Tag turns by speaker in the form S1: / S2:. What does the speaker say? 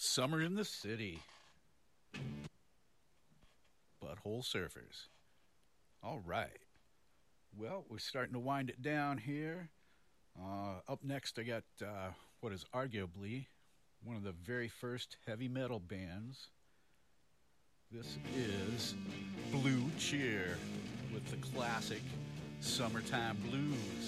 S1: Summer in the City. Butthole Surfers. All right. Well, we're starting to wind it down here. Up next, I got what is arguably one of the very first heavy metal bands. This is Blue Cheer with the classic Summertime Blues.